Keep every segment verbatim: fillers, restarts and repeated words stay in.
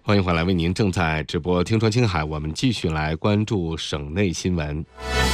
欢迎回来，为您正在直播听说青海，我们继续来关注省内新闻。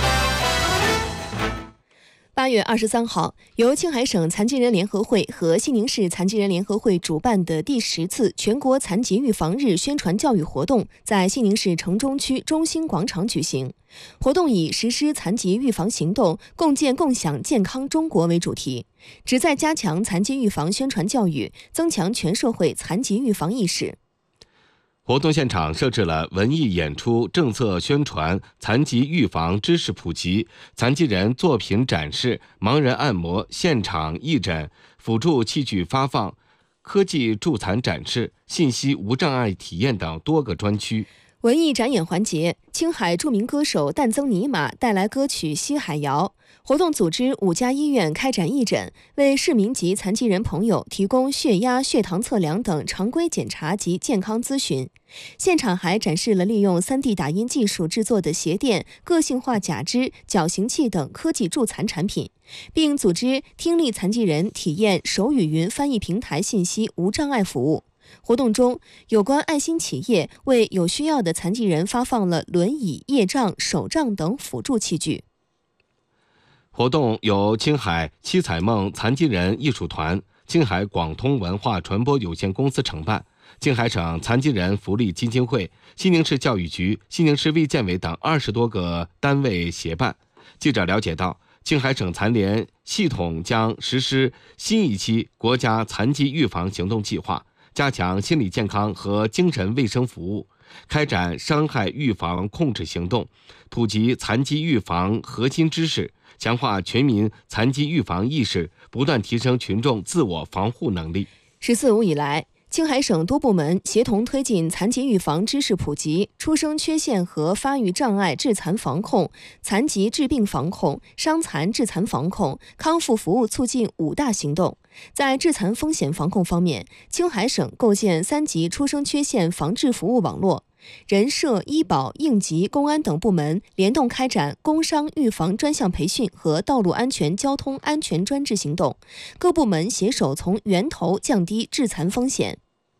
八月二十三号，由青海省残疾人联合会和西宁市残疾人联合会主办的第十次全国残疾预防日宣传教育活动在西宁市城中区中心广场举行。活动以实施残疾预防行动，共建共享健康中国为主题，旨在加强残疾预防宣传教育，增强全社会残疾预防意识。 活动现场设置了文艺演出、政策宣传、残疾预防知识普及、残疾人作品展示、盲人按摩、现场义诊、辅助器具发放、科技助残展示、信息无障碍体验等多个专区。 文艺展演环节，青海著名歌手旦增尼玛带来歌曲《西海谣》。活动组织五家医院开展义诊，为市民及残疾人朋友提供血压、血糖测量等常规检查及健康咨询。现场还展示了利用 三 D 打印技术制作的鞋垫、个性化假肢、矫形器等科技助残产品，并组织听力残疾人体验手语云翻译平台信息无障碍服务。活动中，有关爱心企业为有需要的残疾人发放了轮椅、业杖、手杖等辅助器具。 活动由青海七彩梦残疾人艺术团、青海广通文化传播有限公司承办，青海省残疾人福利基金会、西宁市教育局、西宁市卫健委等二十多个单位协办。记者了解到，青海省残联系统将实施新一期国家残疾预防行动计划，加强心理健康和精神卫生服务，开展伤害预防控制行动，普及残疾预防核心知识，强化全民残疾预防意识，不断提升群众自我防护能力。 十四五以来，青海省多部门协同推进残疾预防知识普及、出生缺陷和发育障碍致残防控、残疾致病防控、伤残致残防控、康复服务促进五大行动。在致残风险防控方面，青海省构建三级出生缺陷防治服务网络，人社、医保、应急、公安等部门联动开展工伤预防专项培训和道路安全交通安全专治行动，各部门携手从源头降低致残风险。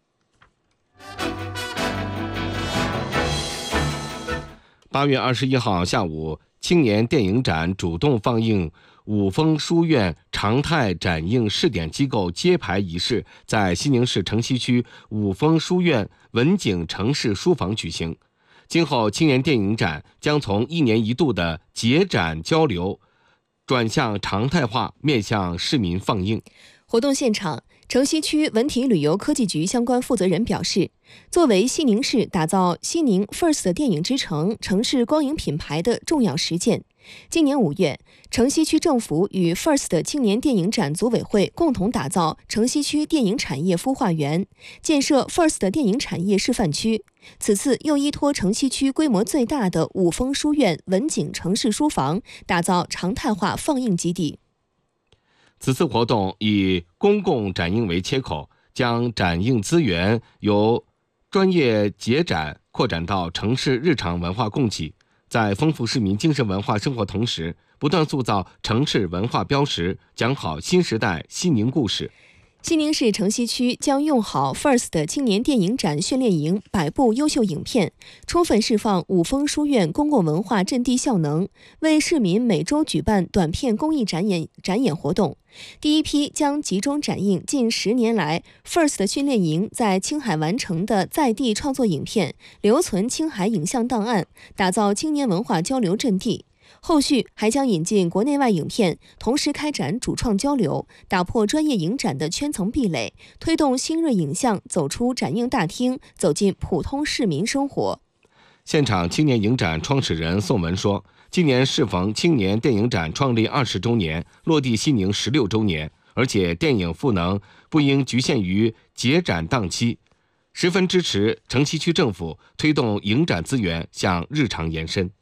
八月二十一号下午，青年电影展主动放映五峰书院常态展映试点机构揭牌仪式在西宁市城西区五峰书院文景城市书房举行。今后青年电影展将从一年一度的节展交流转向常态化，面向市民放映。 活动现场，城西区文体旅游科技局相关负责人表示，作为西宁市打造西宁 First 电影之城城市光影品牌的重要实践，今年五月，城西区政府与 First 青年电影展组委会共同打造城西区电影产业孵化园，建设 First 电影产业示范区。此次又依托城西区规模最大的五峰书院文景城市书房，打造常态化放映基地。 此次活动以公共展映为切口，将展映资源由专业节展扩展到城市日常文化供给，在丰富市民精神文化生活同时，不断塑造城市文化标识，讲好新时代西宁故事。 西宁市城西区将用好 First 青年电影展训练营百部优秀影片，充分释放五峰书院公共文化阵地效能，为市民每周举办短片公益展演展演活动。第一批将集中展映近十年来 First 训练营在青海完成的在地创作影片，留存青海影像档案，打造青年文化交流阵地。后续还将引进国内外影片，同时开展主创交流，打破专业影展的圈层壁垒，推动新锐影像走出展映大厅，走进普通市民生活。 现场青年影展创始人宋文说，今年适逢青年电影展创立二十周年，落地西宁十六周年，而且电影赋能不应局限于节展档期，十分支持城西区政府推动影展资源向日常延伸。